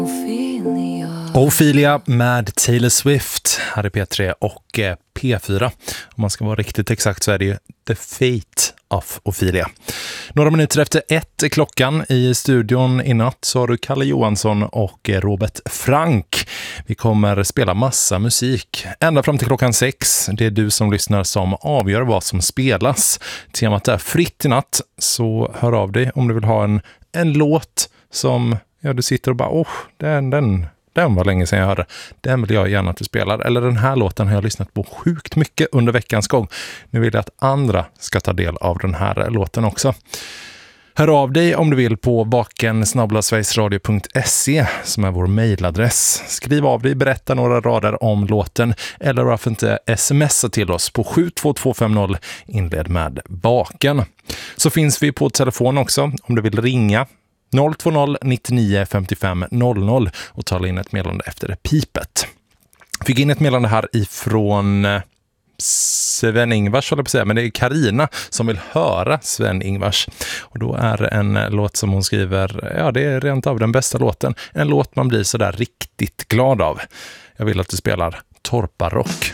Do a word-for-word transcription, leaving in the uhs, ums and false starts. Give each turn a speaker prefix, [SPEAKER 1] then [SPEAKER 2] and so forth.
[SPEAKER 1] Ophelia med Taylor Swift här i P tre och P fyra. Om man ska vara riktigt exakt så är det ju The Fate of Ophelia. Några minuter efter ett är klockan. I studion i natt så har du Kalle Johansson och Robert Frank. Vi kommer spela massa musik ända fram till klockan sex. Det är du som lyssnar som avgör vad som spelas. Temat är fritt i natt, så hör av dig om du vill ha en, en låt som ja, du sitter och bara åh, den, den Den var länge sedan jag hörde. Den vill jag gärna att du spelar. Eller den här låten har jag lyssnat på sjukt mycket under veckans gång. Nu vill jag att andra ska ta del av den här låten också. Hör av dig om du vill på baken snabel-a sverigesradio punkt se som är vår mejladress. Skriv av dig, berätta några rader om låten eller varför inte smsa till oss på sju två två fem noll, inled med baken. Så finns vi på telefon också om du vill ringa. noll två noll nittionio femtiofem noll noll och tala in ett meddelande efter pipet. Fick in ett meddelande här ifrån Sven-Ingvars, håller jag på att säga, men det är Karina som vill höra Sven-Ingvars. Och då är en låt som hon skriver, ja det är rent av den bästa låten. En låt man blir så där riktigt glad av. Jag vill att du spelar Torparock.